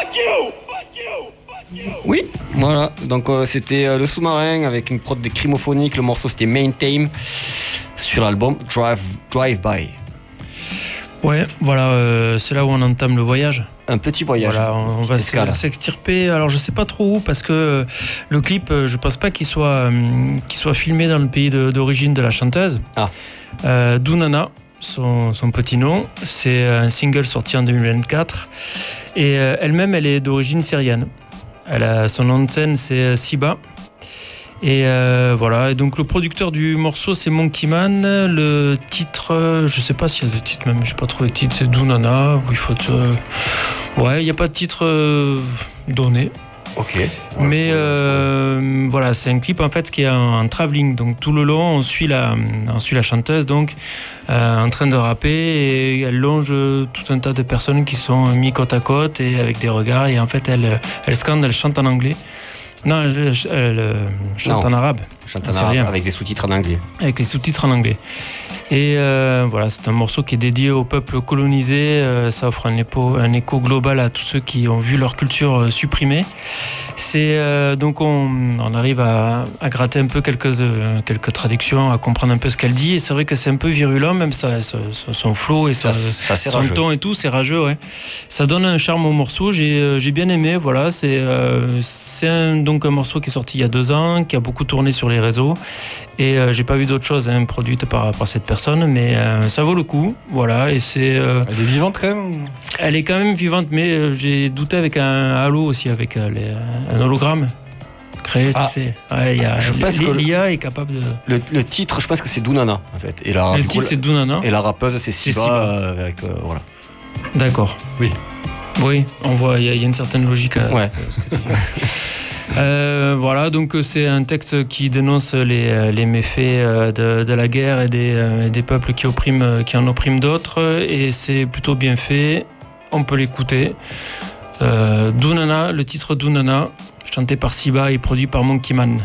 Oui, voilà. Donc c'était Le Sous-Marin avec une prod de Crimophonique. Le morceau c'était Main Theme sur l'album Drive By. Ouais, voilà, c'est là où on entame le voyage. Un petit voyage. Voilà, on va s'extirper. Alors je sais pas trop où parce que le clip, je pense pas qu'il soit filmé dans le pays d'origine de la chanteuse. Dounana, son petit nom, c'est un single sorti en 2024 et elle-même elle est d'origine syrienne. Son nom de scène c'est Siba. Et voilà, et donc le producteur du morceau c'est Monkey Man. Le titre, je sais pas s'il y a de titre même, j'ai pas trouvé de titre, c'est Dounana. Oui, ouais, il n'y a pas de titre donné. Ok. Mais voilà, c'est un clip en fait qui est en travelling. Donc tout le long, on suit la chanteuse donc en train de rapper et elle longe tout un tas de personnes qui sont mis côte à côte et avec des regards. Et en fait, elle scande, elle chante en anglais. Non, elle chante en arabe. Chante en arabe avec des sous-titres en anglais. Avec les sous-titres en anglais. Et voilà, c'est un morceau qui est dédié au peuple colonisé. Ça offre un écho global à tous ceux qui ont vu leur culture supprimée. Donc on arrive à gratter un peu quelques traductions, à comprendre un peu ce qu'elle dit. Et c'est vrai que c'est un peu virulent, même son flow et son ton et tout, c'est rageux. Ouais. Ça donne un charme au morceau. J'ai bien aimé. Voilà, c'est donc un morceau qui est sorti il y a 2 ans, qui a beaucoup tourné sur les réseaux. Et j'ai pas vu d'autre chose produite par cette personne, mais ça vaut le coup. Voilà, et c'est. Elle est vivante quand même. Elle est quand même vivante, mais j'ai douté avec un halo aussi, avec un hologramme créé. Tu sais. Ouais, l'IA est capable de. Le titre, je pense que c'est Dounana en fait. Et le titre c'est Dounana. Et la rappeuse c'est Siba. Avec voilà. D'accord. Oui, on voit. Il y a une certaine logique à. Ouais. Ce que tu dis. Voilà, donc c'est un texte qui dénonce les méfaits de la guerre et des peuples qui en oppriment d'autres, et c'est plutôt bien fait. On peut l'écouter. Dounana, le titre Dounana, chanté par Siba et produit par Monkey Man.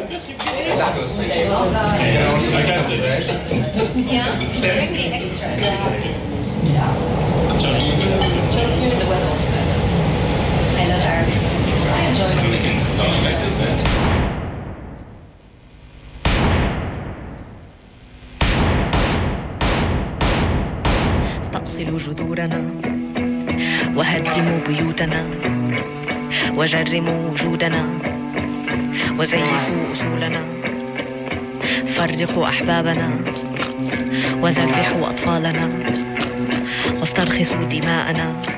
استأصلوا جذورنا وهدموا بيوتنا وجرموا وجودنا وزيفوا أصولنا فرقوا أحبابنا وذبحوا أطفالنا واسترخصوا دماءنا